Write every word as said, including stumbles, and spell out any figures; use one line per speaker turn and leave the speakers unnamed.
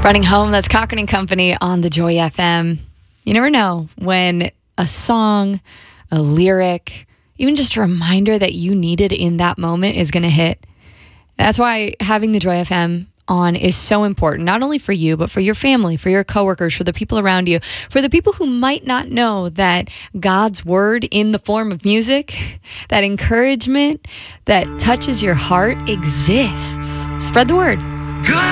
Running home, that's Cochran and Company on the Joy F M. You never know when a song, a lyric, even just a reminder that you needed in that moment is going to hit. That's why having the Joy F M on is so important, not only for you, but for your family, for your coworkers, for the people around you, for the people who might not know that God's word in the form of music, that encouragement that touches your heart exists. Spread the word.
Good